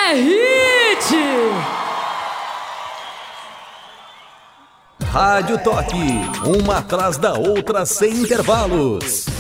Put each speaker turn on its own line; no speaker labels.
é hit!
Rádio Toque, uma atrás da outra sem intervalos.